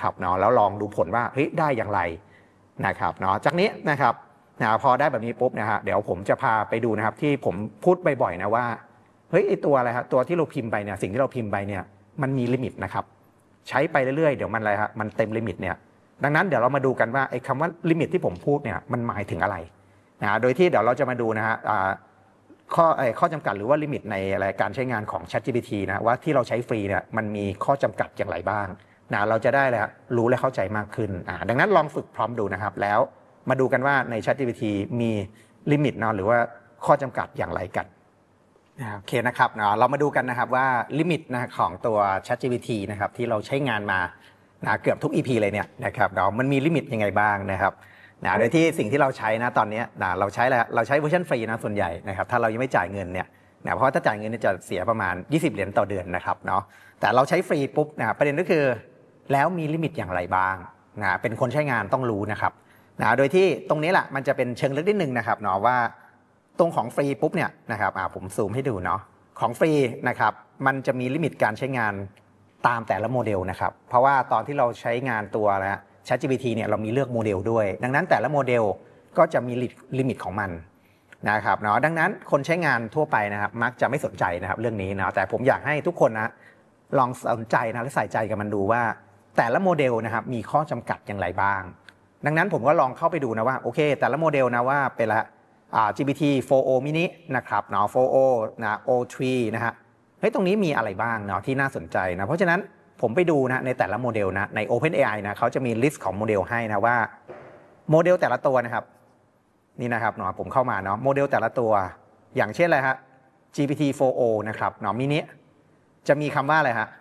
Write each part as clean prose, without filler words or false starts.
นะครับเนาะแล้วลองดูผลว่าเฮ้ยได้อย่างไรนะครับเนาะจากนี้นะครับพอได้แบบนี้ปุ๊บนะฮะเดี๋ยวผมจะพาไปดูนะครับที่ผมพูดบ่อยๆนะว่าเฮ้ยไอตัวอะไรครับตัวที่เราพิมพ์ไปเนี่ยสิ่งที่เราพิมพ์ไปเนี่ยมันมีลิมิตนะครับใช้ไปเรื่อยๆเดี๋ยวมันอะไรครับมันเต็มลิมิตเนี่ยดังนั้นเดี๋ยวเรามาดูกันว่าไอ้คำว่าลิมิตที่ผมพูดเนี่ยมันหมายถึงอะไรนะโดยที่เดี๋ยวเราจะมาดูนะฮะข้อจำกัดหรือว่าลิมิตในอะไรการใช้งานของ ChatGPT นะว่าที่เราใช้ฟรีเนี่ยมันมีข้อจำกัดอย่างไรบ้างนะเราจะได้เลยรู้และเข้าใจมากขึ้นดังนั้นลองฝึกพร้อมดูนะครับแล้วมาดูกันว่าใน ChatGPT มีลิมิตนะหรือว่าข้อจำกัดอย่างไรกันโอเคนะครับเรามาดูกันนะครับว่าลิมิตนะของตัว ChatGPT นะครับที่เราใช้งานมาเกือบทุก EP เลยเนี่ยนะครับมันมีลิมิตยังไงบ้างนะครับโดยที่สิ่งที่เราใช้นะตอนนี้เราใช้เวอร์ชันฟรีนะส่วนใหญ่นะครับถ้าเรายังไม่จ่ายเงินเนี่ยเพราะถ้าจ่ายเงินจะเสียประมาณ20 เหรียญต่อเดือนนะครับเนาะแต่เราใช้ฟรีปุ๊บประเด็นก็คือแล้วมีลิมิตอย่างไรบ้างเป็นคนใช้งานต้องรู้นะครับโดยที่ตรงนี้แหละมันจะเป็นเชิงลึกนิดนึงนะครับเนาะว่าตรงของฟรีปุ๊บเนี่ยนะครับผมซูมให้ดูเนาะของฟรีนะครับมันจะมีลิมิตการใช้งานตามแต่ละโมเดลนะครับเพราะว่าตอนที่เราใช้งานตัวนะ ChatGPT เนี่ยเรามีเลือกโมเดลด้วยดังนั้นแต่ละโมเดลก็จะมีลิมิตของมันนะครับเนาะดังนั้นคนใช้งานทั่วไปนะครับมักจะไม่สนใจนะครับเรื่องนี้นะแต่ผมอยากให้ทุกคนนะลองสนใจนะและใส่ใจกับมันดูว่าแต่ละโมเดลนะครับมีข้อจำกัดอย่างไรบ้างดังนั้นผมก็ลองเข้าไปดูนะว่าโอเคแต่ละโมเดลนะว่าเป็นละGPT 4o mini นะครับเนาะ 4o นะ O3 นะฮะเฮ้ยตรงนี้มีอะไรบ้างเนาะที่น่าสนใจนะเพราะฉะนั้นผมไปดูนะในแต่ละโมเดลนะใน OpenAI นะเขาจะมีลิสต์ของโมเดลให้นะว่าโมเดลแต่ละตัวนะครับนี่นะครับเนาะผมเข้ามาเนาะโมเดลแต่ละตัวอย่างเช่นอะไรฮะ GPT 4o นะครับเนาะมินิจะมีคำว่าอะไรฮะ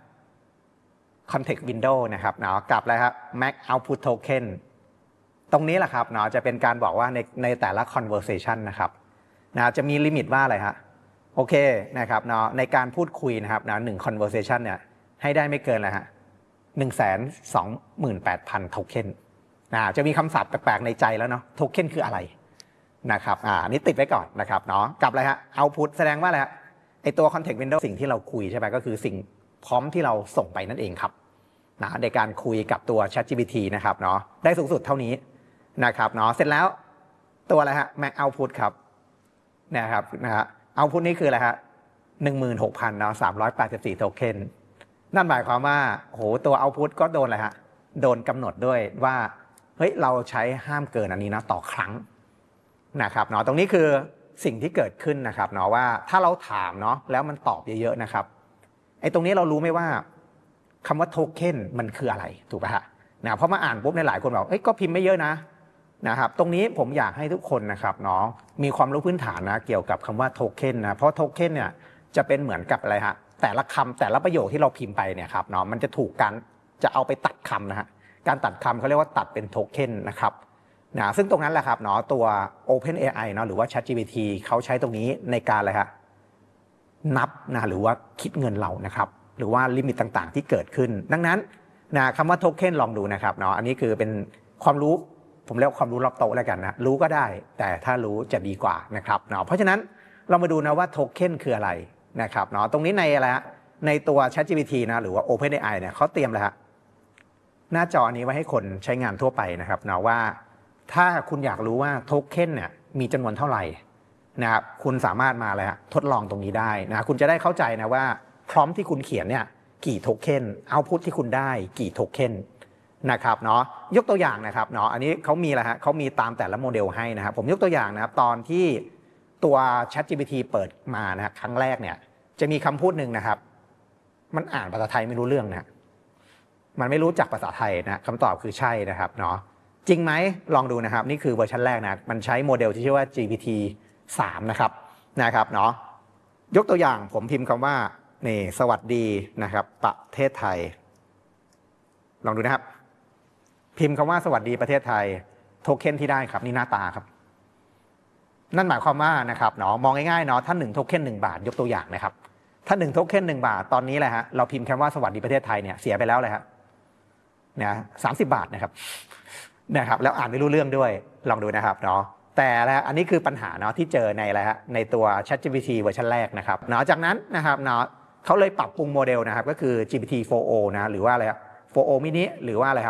context window นะครับเนาะกับอะไรครับ max output token ตรงนี้แหละครับเนาะจะเป็นการบอกว่าในแต่ละ conversation นะครับจะมีลิมิตว่าอะไรฮะโอเคนะครับเนาะในการพูดคุยนะครับนะ1 conversation เนี่ยให้ได้ไม่เกินอะไรฮะ 128,000 โทเค็นจะมีคำศัพท์แปลกๆในใจแล้วเนาะโทเค็นคืออะไรนะครับนี่ติดไว้ก่อนนะครับเนาะกับอะไรฮะ output แสดงว่าอะไรฮะไอตัว context window สิ่งที่เราคุยใช่ไหมก็คือสิ่งพร้อมที่เราส่งไปนั่นเองครับในการคุยกับตัว ChatGPT นะครับเนาะได้สูงสุดเท่านี้นะครับเนาะเสร็จแล้วตัวอะไรฮะ max output ครับนะครับoutput นี่คืออะไรฮะ 16,000 เนาะ 384 โทเค็นนั่นหมายความว่าโหตัว output ก็โดนอะไรฮะโดนกำหนดด้วยว่าเฮ้ยเราใช้ห้ามเกินอันนี้นะต่อครั้งนะครับเนาะตรงนี้คือสิ่งที่เกิดขึ้นนะครับเนาะว่าถ้าเราถามเนาะแล้วมันตอบเยอะๆนะครับไอ้ตรงนี้เรารู้ไหมว่าคำว่าโทเค็นมันคืออะไรถูกป่ะฮะเพราะมาอ่านปุ๊บในหลายคนบอกเอ้ยก็พิมพ์ไม่เยอะนะครับตรงนี้ผมอยากให้ทุกคนนะครับเนาะมีความรู้พื้นฐานนะเกี่ยวกับคำว่าโทเค็นนะเพราะโทเค็นเนี่ยจะเป็นเหมือนกับอะไรฮะแต่ละคำแต่ละประโยคที่เราพิมพ์ไปเนี่ยครับเนาะมันจะถูกการจะเอาไปตัดคำนะฮะการตัดคำเขาเรียกว่าตัดเป็นโทเค็นนะครับซึ่งตรงนั้นแหละครับเนาะตัว OpenAI เนาะหรือว่า ChatGPT เขาใช้ตรงนี้ในการอะไรฮะนับนะหรือว่าคิดเงินเรานะครับหรือว่าลิมิตต่างๆที่เกิดขึ้นดังนั้นคำว่าโทเค็นลองดูนะครับเนาะอันนี้คือเป็นความรู้ผมเรียกความรู้รอบโต๊ะแล้วกันนะรู้ก็ได้แต่ถ้ารู้จะดีกว่านะครับเนาะเพราะฉะนั้นเรามาดูนะว่าโทเค็นคืออะไรนะครับเนาะตรงนี้ในอะไรฮะในตัว ChatGPT นะหรือว่า OpenAI เนี่ยเขาเตรียมเลยฮะหน้าจอนี้ไว้ให้คนใช้งานทั่วไปนะครับเนาะว่าถ้าคุณอยากรู้ว่าโทเค็นเนี่ยมีจำนวนเท่าไหร่นะครับคุณสามารถมาเลยฮะทดลองตรงนี้ได้นะคุณจะได้เข้าใจนะว่าพร้อมที่คุณเขียนเนี่ยกี่โทเค็นเอาพุทที่คุณได้กี่โทเค็นนะครับเนาะยกตัวอย่างนะครับเนาะอันนี้เขามีอะไรฮะเขามีตามแต่ละโมเดลให้นะครับผมยกตัวอย่างนะครับตอนที่ตัว ChatGPT เปิดมานะครั้งแรกเนี่ยจะมีคำพูดหนึ่งนะครับมันอ่านภาษาไทยไม่รู้เรื่องนะมันไม่รู้จักภาษาไทยนะคำตอบคือใช่นะครับเนาะจริงไหมลองดูนะครับนี่คือเวอร์ชันแรกนะมันใช้โมเดลที่ชื่อว่า GPT 3นะครับเนาะยกตัวอย่างผมพิมพ์คำว่านี่สวัสดีนะครับประเทศไทยลองดูนะครับพิมพ์คำว่าสวัสดีประเทศไทยโทเค็นที่ได้ครับนี่หน้าตาครับนั่นหมายความว่านะครับเนาะมองง่ายๆเนาะถ้า1โทเค็น1 บาทยกตัวอย่างนะครับถ้า1โทเค็น1 บาทตอนนี้แหละฮะเราพิมพ์คำว่าสวัสดีประเทศไทยเนี่ยเสียไปแล้วเลยครับเนี่ย30 บาทนะครับแล้วอ่านไม่รู้เรื่องด้วยลองดูนะครับเนาะแต่แล้วอันนี้คือปัญหาเนาะที่เจอในอะไรฮะในตัว ChatGPT เวอร์ชันแรกนะครับเนาะจากนั้นนะครับเนาะเขาเลยปรับปรุงโมเดลนะครับก็คือ GPT 4o นะหรือว่าอะไรครับ4o mini หรือว่าอะไรครับ